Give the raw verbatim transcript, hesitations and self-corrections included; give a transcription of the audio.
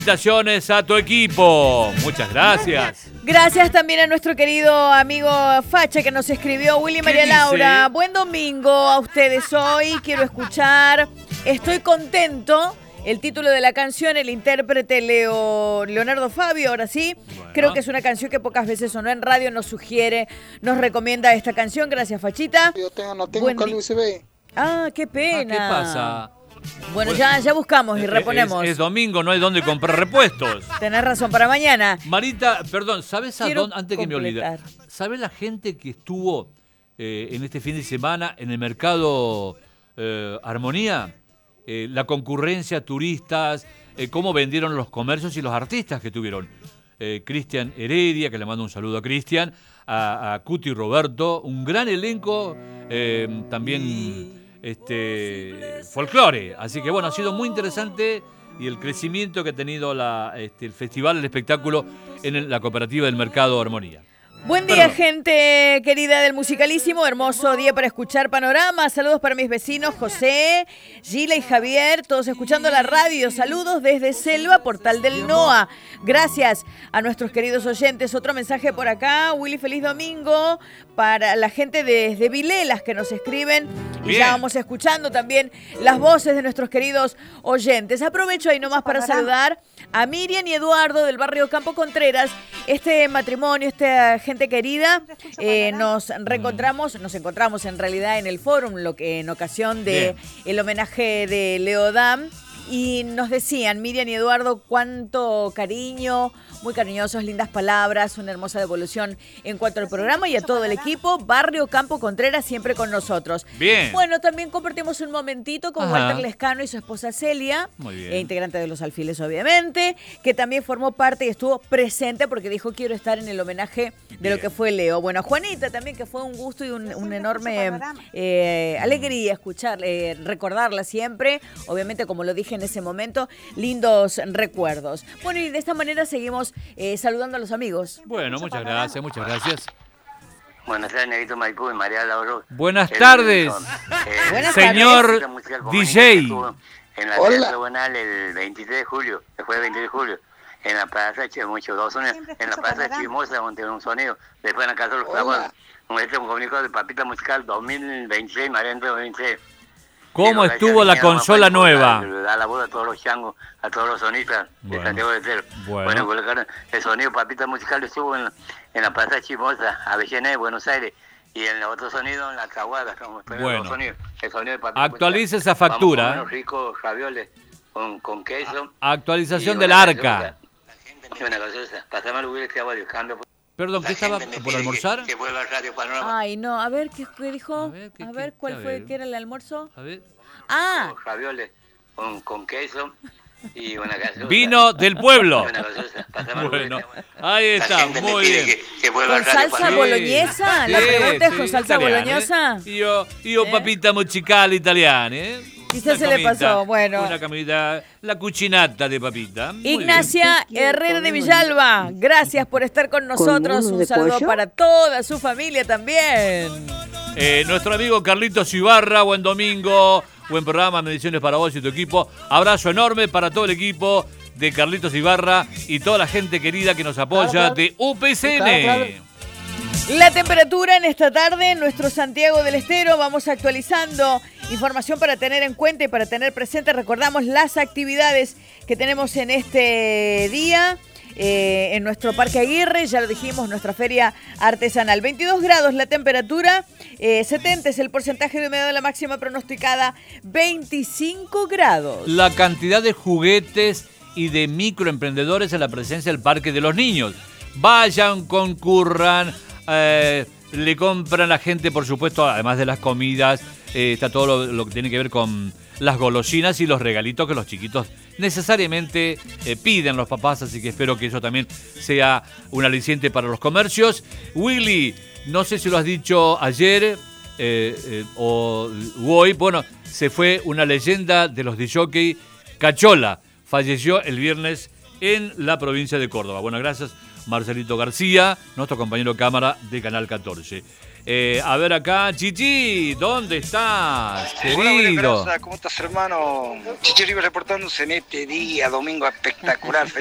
Felicitaciones a tu equipo. Muchas gracias. Gracias también a nuestro querido amigo Facha que nos escribió, Willy María dice? Laura. Buen domingo a ustedes hoy. Quiero escuchar Estoy contento. El título de la canción, el intérprete Leo, Leonardo Fabio, ahora sí. Bueno. Creo que es una canción que pocas veces sonó en radio, nos sugiere, nos recomienda esta canción. Gracias, Fachita. Yo tengo, no tengo cable U S B. Ah, qué pena. Ah, ¿qué pasa? Bueno, ya, ya buscamos y reponemos. Es, es domingo, no hay dónde comprar repuestos. Tenés razón, para mañana. Marita, perdón, ¿sabes a Quiero dónde? Antes completar. que me olvide. ¿Sabes la gente que estuvo eh, en este fin de semana en el mercado eh, Armonía? Eh, la concurrencia, turistas, eh, cómo vendieron los comercios y los artistas que tuvieron. Eh, Cristian Heredia, que le mando un saludo a Cristian, a, a Cuti Roberto, un gran elenco, eh, también este folclore. Así que bueno, ha sido muy interesante y el crecimiento que ha tenido la, este, el festival, el espectáculo en el, la cooperativa del Mercado Armonía. Buen día, Perdón. gente querida del Musicalísimo. Hermoso día para escuchar Panorama. Saludos para mis vecinos José, Gila y Javier, todos escuchando la radio. Saludos desde Selva, Portal del Noa. Gracias a nuestros queridos oyentes. Otro mensaje por acá. Willy, feliz domingo para la gente desde Vilelas que nos escriben. Y ya vamos escuchando también las voces de nuestros queridos oyentes. Aprovecho ahí nomás para saludar a Miriam y Eduardo del barrio Campo Contreras. Este matrimonio, esta gente querida, eh, nos reencontramos, nos encontramos en realidad en el fórum, lo que en ocasión de el homenaje de Leodam. Y nos decían, Miriam y Eduardo, cuánto cariño, muy cariñosos, lindas palabras, una hermosa devolución en cuanto al programa y a todo el equipo. Barrio Campo Contreras siempre con nosotros. Bien. Bueno, también compartimos un momentito con Ajá. Walter Lescano y su esposa Celia, muy bien. Eh, integrante de Los Alfiles, obviamente, que también formó parte y estuvo presente porque dijo, quiero estar en el homenaje de bien. Lo que fue Leo. Bueno, a Juanita también, que fue un gusto y un, un enorme eh, alegría escucharle, eh, recordarla siempre, obviamente, como lo dije en ese momento, lindos recuerdos. Bueno, y de esta manera seguimos eh, saludando a los amigos. Bueno, muchas gracias, muchas gracias. Buenas tardes, Negrito Maipú y María Lauro. Buenas tardes, eh, Buenas señor D J. En la Teatro Buenal el veintitrés de julio, después del veintitrés de julio, en la Plaza Muchos dos en la Plaza Chimosa, donde un sonido, después en la Casa de los Clavos, un este un comunicado de Papita Musical dos mil veintiséis, María dos mil veintiséis. ¿Cómo estuvo la consola nueva? Da la voz a todos los changos, a todos los sonistas bueno. de Santiago del Estero. Bueno. bueno, el sonido Papita Musical estuvo en la, en la Plaza Chimosa, Avellaneda, Buenos Aires, y en el otro sonido en la Caguada. Bueno, sonido, el sonido de Papita actualice Musical. Esa factura. Vamos con ricos ravioles con, con queso. A actualización del arca. Una cosa, pasame al Willy que hago el cambio. Perdón, ¿qué estaba por almorzar? Que, que Radio Panorama. Ay, no, a ver, ¿qué, qué dijo? A ver, ¿qué, a ver ¿cuál qué, fue? Ver. ¿Qué era el almuerzo? A ver. Ah. Ravioles con, con queso y una gaseosa. Vino del pueblo. Una gaseosa. Bueno, ahí está, muy bien. Que, que ¿Con salsa sí, boloñesa? Sí, ¿La pregunta es sí, con salsa italiane, boloñesa? Eh? Io, io ¿Eh? papita musicale italiana, eh? Quizás se le pasó, bueno. Una comida, la cucinata de papita. Muy Ignacia bien. Herrera de Villalba, gracias por estar con nosotros. Un saludo pollo? Para toda su familia también. Eh, nuestro amigo Carlitos Ibarra, buen domingo, buen programa, bendiciones para vos y tu equipo. Abrazo enorme para todo el equipo de Carlitos Ibarra y toda la gente querida que nos apoya de U P C N. La temperatura en esta tarde en nuestro Santiago del Estero, vamos actualizando información para tener en cuenta y para tener presente. Recordamos las actividades que tenemos en este día. Eh, en nuestro Parque Aguirre, ya lo dijimos, nuestra feria artesanal. veintidós grados la temperatura, eh, setenta es el porcentaje de humedad de la máxima pronosticada, veinticinco grados. La cantidad de juguetes y de microemprendedores en la presencia del Parque de los Niños. Vayan, concurran, eh, le compran a la gente, por supuesto, además de las comidas, eh, está todo lo, lo que tiene que ver con las golosinas y los regalitos que los chiquitos necesariamente eh, piden los papás, así que espero que eso también sea un aliciente para los comercios. Willy, no sé si lo has dicho ayer eh, eh, o hoy, bueno, se fue una leyenda de los disc jockey, Cachola, falleció el viernes en la provincia de Córdoba. Bueno, gracias Marcelito García, nuestro compañero cámara de Canal catorce. Eh, a ver acá, Chichi, ¿dónde estás, Hola, querido? ¿cómo estás, hermano? Chichi Rivas reportándose en este día, domingo espectacular.